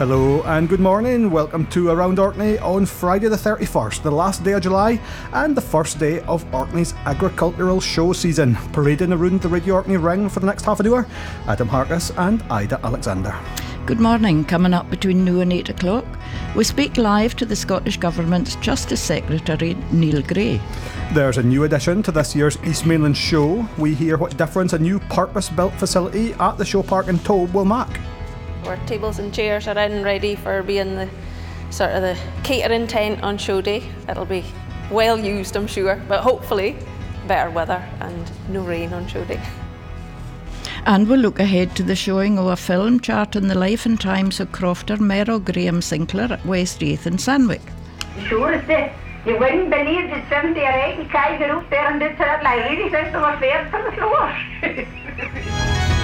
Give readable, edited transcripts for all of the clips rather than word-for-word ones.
Hello and good morning. Welcome to Around Orkney on Friday the 31st, the last day of July and the first day of Orkney's agricultural show season. Parading around the Radio Orkney ring for the next half an hour, Adam Harkness and Ida Alexander. Good morning. Coming up between now and 8 o'clock, we speak live to the Scottish Government's Justice Secretary, Neil Gray. There's a new addition to this year's East Mainland show. We hear what difference a new purpose-built facility at the show park in Tobe will make. Our tables and chairs are in ready for being the sort of the catering tent on show day. It'll be well used, I'm sure, but hopefully better weather and no rain on show day. And we'll look ahead to the showing of a film charting the life and times of crofter Merrow Graham Sinclair at Westreath in Sandwick. Sure is this. You wouldn't believe that 70 or 80 guys are up there and did that. I really think they were fair from the floor.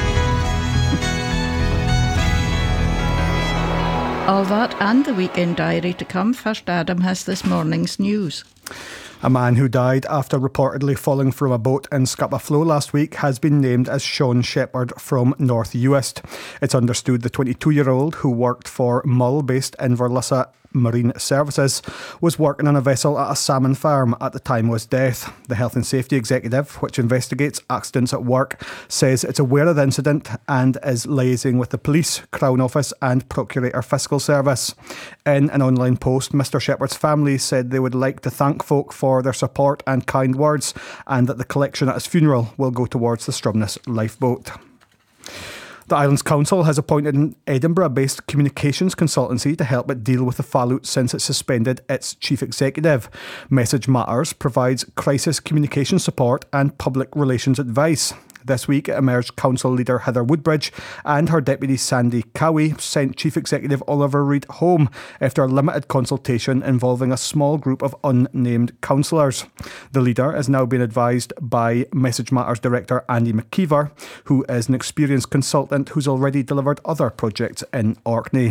All that and the weekend diary to come. First, Adam has this morning's news. A man who died after reportedly falling from a boat in Scapa Flow last week has been named as Sean Shepherd from North Uist. It's understood the 22-year-old, who worked for Mull based in Inverlissa Marine Services, was working on a vessel at a salmon farm at the time of his death. The Health and Safety Executive, which investigates accidents at work, says it's aware of the incident and is liaising with the police, Crown Office and Procurator Fiscal Service. In an online post, Mr Shepherd's family said they would like to thank folk for their support and kind words, and that the collection at his funeral will go towards the Stromness lifeboat. The Islands Council has appointed an Edinburgh-based communications consultancy to help it deal with the fallout since it suspended its chief executive. Message Matters provides crisis communication support and public relations advice. This week, it emerged Council leader Heather Woodbridge and her deputy Sandy Cowie sent Chief Executive Oliver Reid home after a limited consultation involving a small group of unnamed councillors. The leader is now being advised by Message Matters Director Andy McKeever, who is an experienced consultant who's already delivered other projects in Orkney.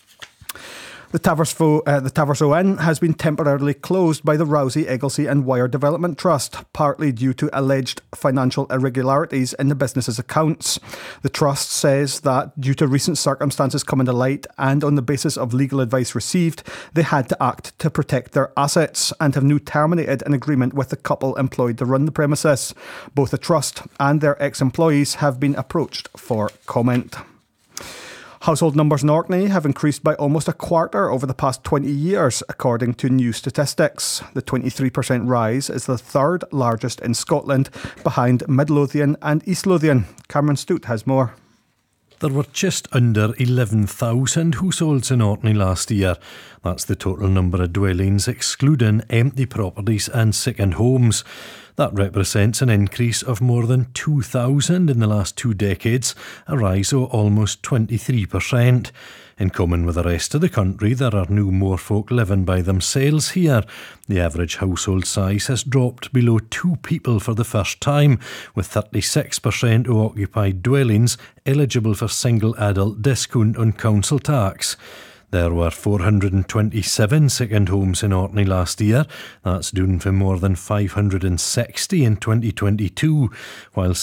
The Taverso Inn has been temporarily closed by the Rousey, Egglesey and Wyre Development Trust, partly due to alleged financial irregularities in the business's accounts. The trust says that due to recent circumstances coming to light and on the basis of legal advice received, they had to act to protect their assets and have now terminated an agreement with the couple employed to run the premises. Both the trust and their ex-employees have been approached for comment. Household numbers in Orkney have increased by almost a quarter over the past 20 years, according to new statistics. The 23% rise is the third largest in Scotland, behind Midlothian and East Lothian. Cameron Stute has more. There were just under 11,000 households in Orkney last year. That's the total number of dwellings, excluding empty properties and second homes. That represents an increase of more than 2,000 in the last 2 decades, a rise of almost 23%. In common with the rest of the country, there are now more folk living by themselves here. The average household size has dropped below 2 people for the first time, with 36% of occupied dwellings eligible for single adult discount on council tax. There were 427 second homes in Orkney last year. That's down from more than 560 in 2022, while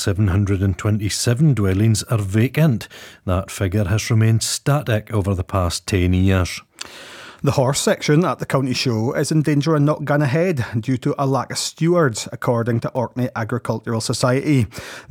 727 dwellings are vacant. That figure has remained static over the past 10 years. The horse section at the county show is in danger of not going ahead due to a lack of stewards, according to Orkney Agricultural Society.